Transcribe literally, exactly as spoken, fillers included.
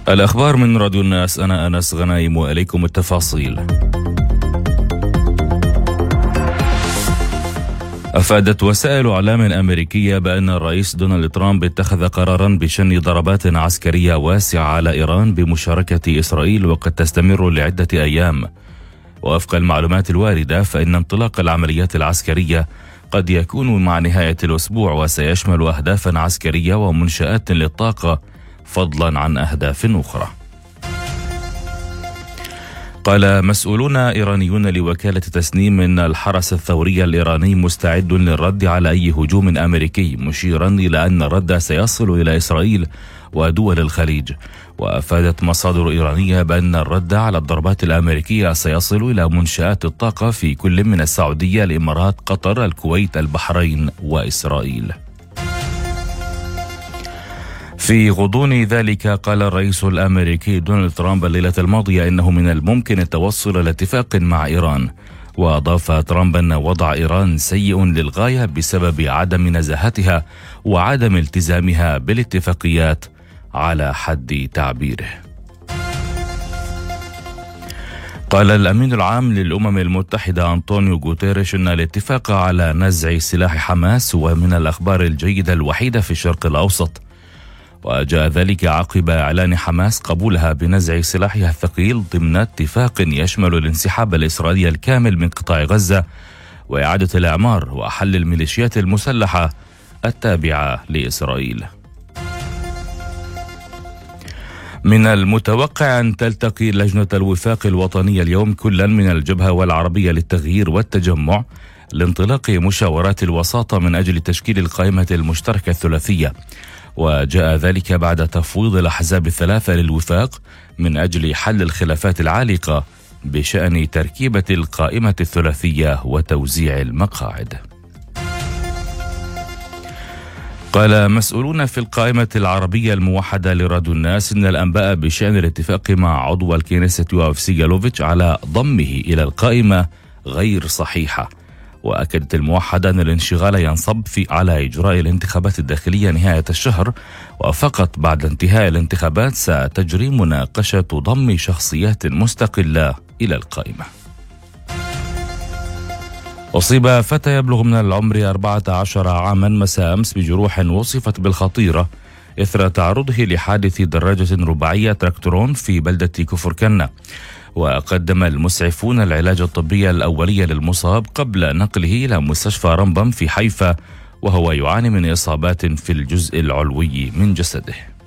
الأخبار من راديو الناس، أنا أنس غنايم وإليكم التفاصيل. أفادت وسائل إعلام أمريكية بأن الرئيس دونالد ترامب اتخذ قرارا بشن ضربات عسكرية واسعة على إيران بمشاركة إسرائيل وقد تستمر لعدة أيام. ووفق المعلومات الواردة فإن انطلاق العمليات العسكرية قد يكون مع نهاية الأسبوع وسيشمل أهدافا عسكرية ومنشآت للطاقة فضلا عن أهداف أخرى. قال مسؤولون إيرانيون لوكالة تسنيم إن الحرس الثوري الإيراني مستعد للرد على أي هجوم أمريكي، مشيرا إلى أن الرد سيصل إلى إسرائيل ودول الخليج. وأفادت مصادر إيرانية بأن الرد على الضربات الأمريكية سيصل إلى منشآت الطاقة في كل من السعودية، الإمارات، قطر، الكويت، البحرين وإسرائيل. في غضون ذلك قال الرئيس الأمريكي دونالد ترامب الليلة الماضية إنه من الممكن التوصل لاتفاق مع إيران. وأضاف ترامب أن وضع إيران سيء للغاية بسبب عدم نزاهتها وعدم التزامها بالاتفاقيات على حد تعبيره. قال الأمين العام للأمم المتحدة أنطونيو غوتيريش أن الاتفاق على نزع سلاح حماس هو من الأخبار الجيدة الوحيدة في الشرق الأوسط. وجاء ذلك عقب إعلان حماس قبولها بنزع سلاحها الثقيل ضمن اتفاق يشمل الانسحاب الإسرائيلي الكامل من قطاع غزة وإعادة الإعمار وحل الميليشيات المسلحة التابعة لإسرائيل. من المتوقع أن تلتقي لجنة الوفاق الوطنية اليوم كلا من الجبهة والعربية للتغيير والتجمع لانطلاق مشاورات الوساطة من أجل تشكيل القائمة المشتركة الثلاثية. وجاء ذلك بعد تفويض الأحزاب الثلاثة للوفاق من أجل حل الخلافات العالقة بشأن تركيبة القائمة الثلاثية وتوزيع المقاعد. قال مسؤولون في القائمة العربية الموحدة لراديو الناس إن الأنباء بشأن الاتفاق مع عضو الكنيسة يوآف سيغالوفيتش على ضمه إلى القائمة غير صحيحة. وأكدت الموحدة أن الانشغال ينصب في على إجراء الانتخابات الداخلية نهاية الشهر، وفقط بعد انتهاء الانتخابات ستجري مناقشة ضم شخصيات مستقلة إلى القائمة. أصيب فتى يبلغ من العمر أربعة عشر عاما مساء أمس بجروح وصفت بالخطيرة إثر تعرضه لحادث دراجة رباعية تراكتورون في بلدة كفر كنة. وقدم المسعفون العلاج الطبي الأولي للمصاب قبل نقله إلى مستشفى رمبم في حيفا، وهو يعاني من إصابات في الجزء العلوي من جسده.